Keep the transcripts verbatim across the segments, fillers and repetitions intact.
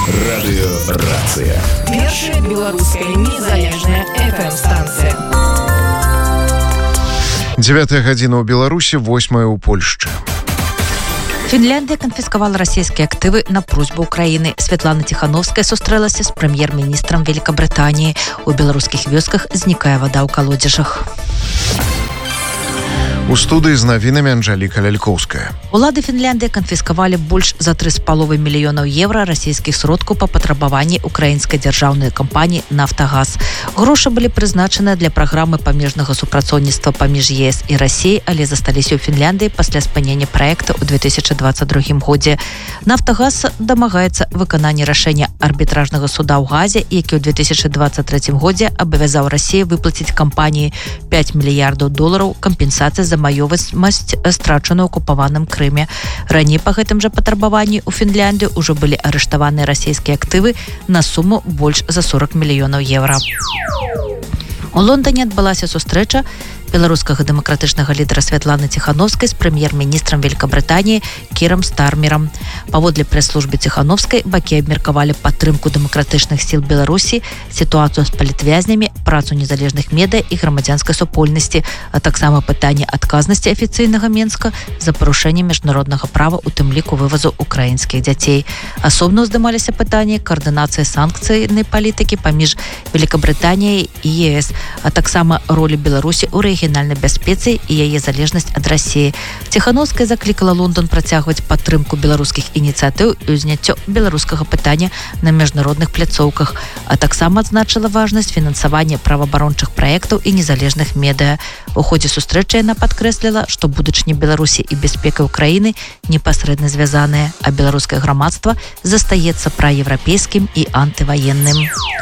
Радыёрацыя. Першая беларуская незалежная эф эм-станцыя. Дзевятая гадзіна ў Беларусі, восьмая ў Польшчы. Фінляндыя канфіскавала расійскія актывы на просьбу Украіны. Святлана Ціхановская сустрэлася з прэм'ер-міністрам Великабрытаніі. У беларускіх вёсках знікае вада ў калодзежах. У студыі з навінамі Анжэліка Лялькоўская. Улады Фінляндыі канфіскавалі больш за тры з паловай мільёнаў еўра расійскіх сродкаў па патрабаванні украінскай дзяржаўнай кампаніі «Нафтагаз». Грошы былі прызначаныя для праграмы памежнага супрацоўніцтва паміж ЕС і Расіяй, але засталіся ў Фінляндыі пасля спынення праекта ў две тысячы дваццаць другім годзе. «Нафтагаз» дамагаецца выканання рашэння арбітражнага суда ў Газе, які ў две тысячы дваццаць трэцім годзе абавязаў Расію выплаціць кампаніі пяць мільярдаў долараў кампенсацыі за маёмасць, страчаную ў акупаваным Крыме. Раней па гэтым жа патрабаванні ў Фінляндыі ўжо былі арыштаваныя расійскія актывы на суму больш за сорок мільёнаў еўра. У Лондоне адбылася сустрэча беларускага дэмакратычнага лідара Святланы Ціхановскай з прэм'ер-міністрам Великабрытаніі Кірам Стармерам. Паводле прэс-службы Ціхановскай, бакі абмеркавалі падтрымку дэмакратычных сіл Беларусі, сітуацыю з палітвязнямі, працу незалежных медыя і грамадзянскай супольнасці, а таксама пытанне адказнасці афіцыйнага Менска за парушэнне міжнароднага права, у тым ліку вывазу украінскіх дзяцей. Асобна ўздымаліся пытанні каардынацыі санкцыйнай палітыкі паміж Великабрытаніяй і ЕС, а таксама ролі Беларусі ў рэгіёне рэгіянальнай бяспецы і яе залежнасць ад Расіі. Ціхановская заклікала Лондон працягваць падтрымку беларускіх ініцыятыў і ўзняццё беларускага пытання на міжнародных пляцоўках, а таксама адзначыла важнасць фінансавання праваабарончых праектаў і незалежных медыа. У ходзе сустрэчы яна падкрэсліла, што будучыня Беларусі і бяспека Украіны непасрэдна звязаныя, а беларускае грамадства застаецца праеўрапейскім і антываенным.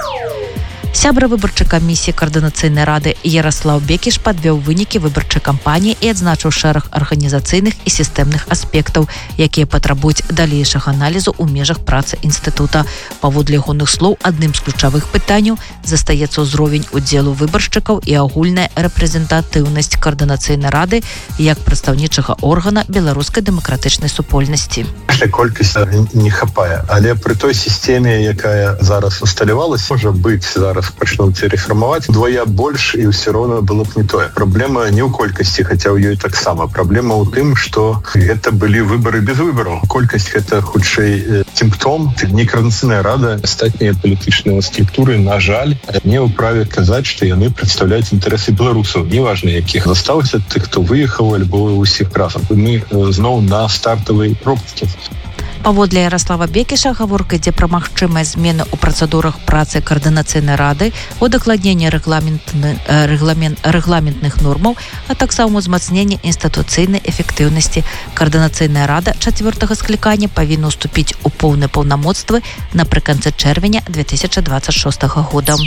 Сябра выбарчай камісіі каардынацыйнай рады Яраслаў Бекіш падвёў вынікі выбарчай кампаніі і адзначыў шэраг арганізацыйных і сістэмных аспектаў, якія патрабуюць далейшага аналізу ў межах працы інстытута. Паводле ягоных слоў, адным з ключавых пытанняў застаецца ўзровень удзелу выбаршчыкаў і агульная рэпрэзентатыўнасць каардынацыйнай рады як прадстаўнічага органа беларускай дэмакратычнай супольнасці. Колькасць не хапае, але пры той сістэме, якая зараз усталявалася, можа быць зараз пачнуць рэфармаваць двоя больш, і ўсё роўна было б не тое. Праблема не ў колькасці, хаця ў ёй таксама. Праблема ў тым, што гэта былі выбары без выбараў. Колькасць гэта хутчэй сімптом. Не каардынацыйная рада, астатнія палітычныя структуры, на жаль, не ў праве казаць, што яны прадстаўляюць інтарэсы беларусаў, неважна якіх. Застаўся тых, хто выехаў, альбо ўсіх разам. Мы зноў на стартавай пробцы. Паводле Яраслава Бекіша, гаворка ідзе пра магчымыя змены ў працэдурах працы каардынацыйнай рады, удакладненне рэгламентны, рэгламент, рэгламентных нормаў, а таксама ўзмацненне інстытуцыйнай эфектыўнасці. Каардынацыйная рада чацвёртага склікання павінна ўступіць у поўныя паўнамоцтвы напрыканцы чэрвеня две тысячы дваццаць шостага года.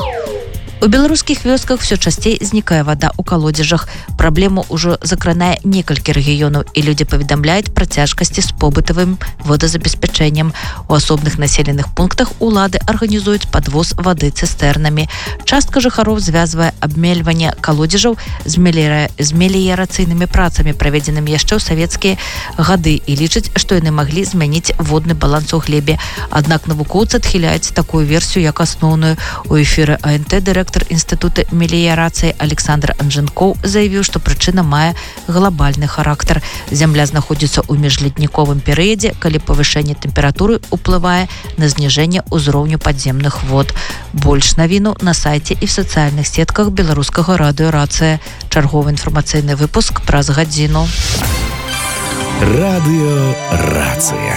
У беларускіх вёсках все часцей знікае вада ў калодзежах. Праблему ўжо закранае некалькі рэгіёнаў, і людзі паведамляюць пра цяжкасці з побытавым водазабеспячэннем. У асобных населеных пунктах улады арганізуюць падвоз вады цыстэрнамі. Частка жыхароў звязвае абмельванне калодзежаў з меліярацыйнымі працамі, праведзенымі яшчэ ў савецкія гады, і лічаць, што яны маглі змяніць водны баланс у глебе. Аднак навукоўцы адхіляюць такую версію як асноўную. У эфіры А Н Т дырэктар інстытута меліярацыі Александр Анжэнкоў заявіў, што прычына мае глобальны характар. Зямля знаходзіцца ў міжледніковым перыядзе, калі павышэнне тэмпературы ўплывае на зніжэнне ўзроўню падземных вод. Больш навіну на сайце і в сацыяльных сетках беларускага радыёрацыя. Чарговы інфармацыйны выпуск праз гадзіну. Радыёрацыя.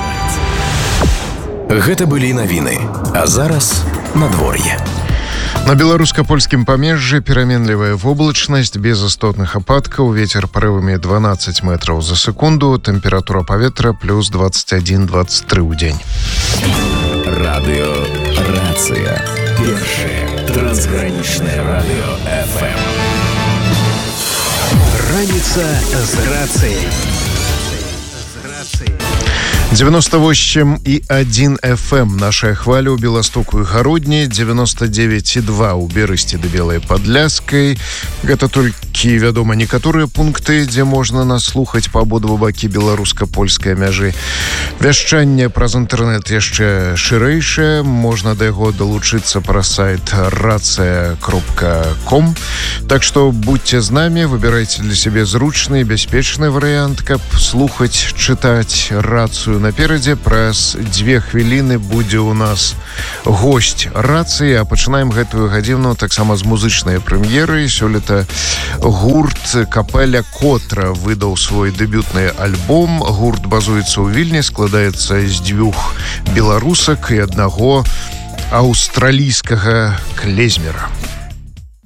Гэта былі навіны, а зараз надвор'е. На беларуска-польскім памежжы пераменлівая воблачнасць без істотных ападкаў, вецер парывамі дванаццаць метраў за секунду, тэмпература паветра плюс двадцать один двадцать три ў дзень. Радыёрацыя. Першае трансгранічнае радыё эф эм. Раніца з рацыяй. девяносто восемь и один эф эм нашая хваля ў Беластоку і Гародні, девяносто девять и два ў Берасці ды Белай Падляскай. Гэта толькі, вядома, некаторыя пункты, дзе можна нас слухаць па абодва бакі беларуска-польскай мяжы. Вяшчанне праз інтэрнэт яшчэ шырэйшае, можна да яго далучыцца праз сайт рация кропка ком. Так што будьце з намі, выбірайце для сябе зручны і бяспечны варыянт, каб слухаць, чытаць рацыю. Наперадзе праз дзве хвіліны будзе ў нас госць рацыі, а пачынаем гэтую гадзіну таксама з музычнай прэм'еры. Сёлета гурт капэля Котра выдаў свой дэбютны альбом. Гурт базуецца ў Вільні, складаецца з дзвюх беларусак і аднаго аўстралійскага клезмера.